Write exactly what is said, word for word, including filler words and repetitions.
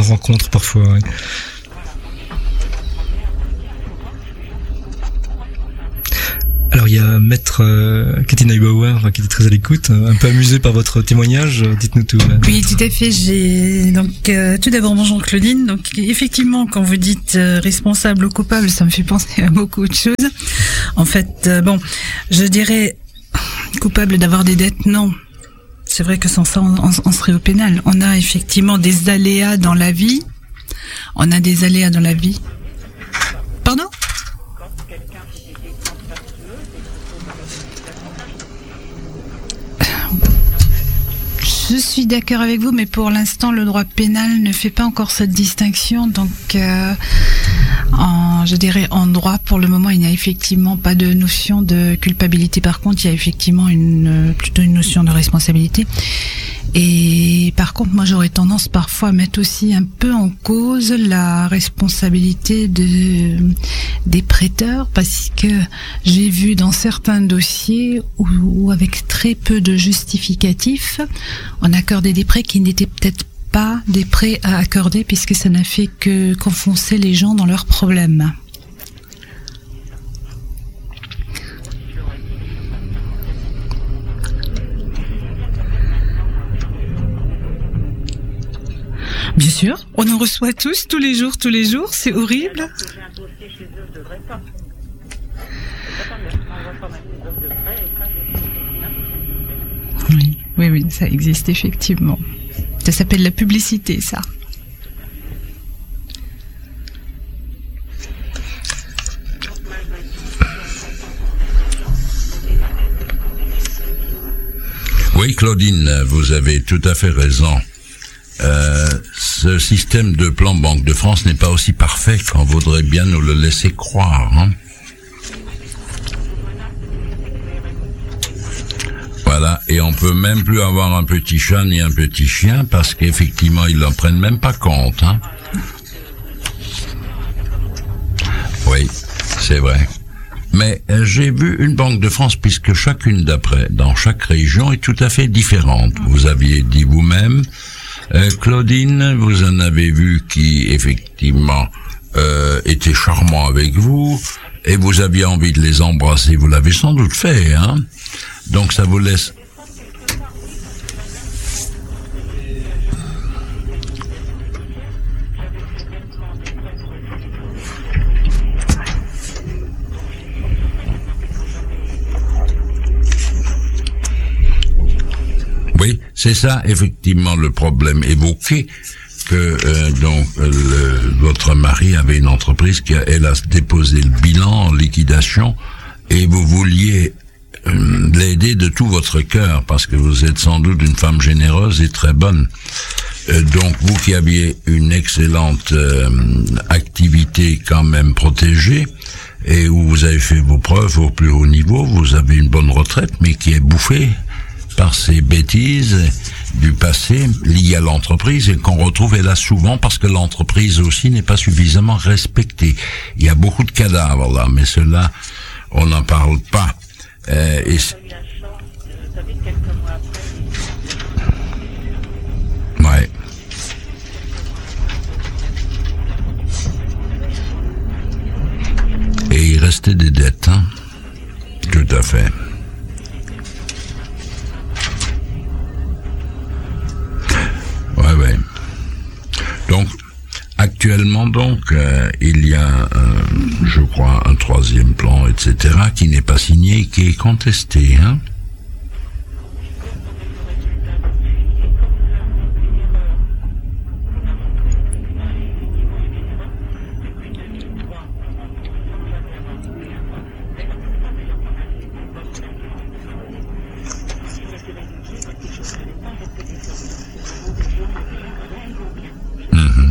rencontre parfois. Ouais. Alors il y a Maître euh, Cathy Neubauer qui était très à l'écoute, un peu amusé par votre témoignage. Dites-nous tout. Là. Oui, tout à fait. J'ai donc euh, tout d'abord bonjour Claudine. Donc effectivement, quand vous dites euh, responsable ou coupable, ça me fait penser à beaucoup de choses. En fait, euh, bon, je dirais coupable d'avoir des dettes, non. C'est vrai que sans ça, on, on serait au pénal. On a effectivement des aléas dans la vie. On a des aléas dans la vie. Pardon ? Je suis d'accord avec vous, mais pour l'instant, le droit pénal ne fait pas encore cette distinction. Donc, euh, en, je dirais en droit, pour le moment, il n'y a effectivement pas de notion de culpabilité. Par contre, il y a effectivement une, plutôt une notion de responsabilité. Et par contre, moi, j'aurais tendance parfois à mettre aussi un peu en cause la responsabilité de, des prêteurs, parce que j'ai vu dans certains dossiers où, où avec très peu de justificatifs, on accordait des prêts qui n'étaient peut-être pas des prêts à accorder, puisque ça n'a fait que qu'enfoncer les gens dans leurs problèmes. Bien sûr, on en reçoit tous, tous les jours, tous les jours, c'est horrible. Oui, oui, oui, ça existe effectivement. Ça s'appelle la publicité, ça. Oui, Claudine, vous avez tout à fait raison. Euh, ce système de plan Banque de France n'est pas aussi parfait qu'on voudrait bien nous le laisser croire. Hein. Voilà, et on peut même plus avoir un petit chat ni un petit chien parce qu'effectivement ils n'en prennent même pas compte. Hein. Oui, c'est vrai. Mais euh, j'ai vu une Banque de France puisque chacune d'après, dans chaque région, est tout à fait différente. Vous aviez dit vous-même. Euh, Claudine, vous en avez vu qui, effectivement, euh, était charmant avec vous, et vous aviez envie de les embrasser, vous l'avez sans doute fait, hein. Donc ça vous laisse... Oui, c'est ça effectivement le problème évoqué, que euh, donc le, votre mari avait une entreprise qui a, elle a déposé le bilan en liquidation et vous vouliez euh, l'aider de tout votre cœur parce que vous êtes sans doute une femme généreuse et très bonne. Euh, donc vous qui aviez une excellente euh, activité quand même protégée et où vous avez fait vos preuves au plus haut niveau, vous avez une bonne retraite mais qui est bouffée par ces bêtises du passé liées à l'entreprise et qu'on retrouve hélas souvent parce que l'entreprise aussi n'est pas suffisamment respectée. Il y a beaucoup de cadavres là, mais cela, on n'en parle pas. Euh, et ouais. Et il restait des dettes, hein. Tout à fait. Ouais, ouais. Donc, actuellement, donc, euh, il y a, euh, je crois, un troisième plan, et cetera, qui n'est pas signé et qui est contesté, hein.